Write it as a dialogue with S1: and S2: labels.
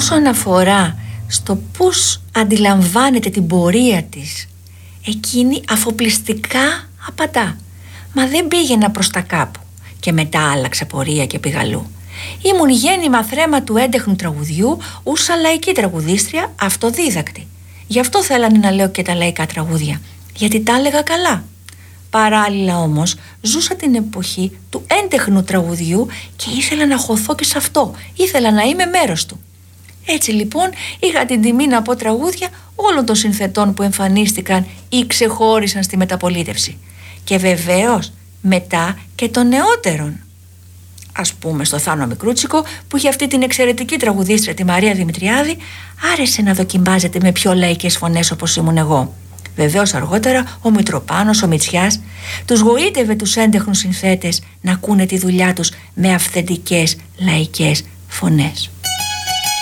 S1: όσον αφορά στο πώς αντιλαμβάνεται την πορεία της, εκείνη αφοπλιστικά απαντά. Μα δεν πήγαινα προς τα κάπου και μετά άλλαξε πορεία και πήγα αλλού. Ήμουν γέννημα θρέμα του έντεχνου τραγουδιού, ούσα λαϊκή τραγουδίστρια, αυτοδίδακτη. Γι' αυτό θέλανε να λέω και τα λαϊκά τραγούδια, γιατί τα έλεγα καλά. Παράλληλα όμως ζούσα την εποχή του έντεχνου τραγουδιού και ήθελα να χωθώ και σε αυτό, ήθελα να είμαι μέρος του. Έτσι λοιπόν είχα την τιμή να πω τραγούδια όλων των συνθετών που εμφανίστηκαν ή ξεχώρισαν στη μεταπολίτευση. Και βεβαίως μετά και των νεότερων. Ας πούμε στο Θάνο Μικρούτσικο, που είχε αυτή την εξαιρετική τραγουδίστρια τη Μαρία Δημητριάδη, άρεσε να δοκιμάζεται με πιο λαϊκές φωνές όπως ήμουν εγώ. Βεβαίως αργότερα ο Μητροπάνος, ο Μητσιάς, τους γοήτευε τους έντεχνους συνθέτες να ακούνε τη δουλειά τους με αυθεντικές λαϊκές φωνές.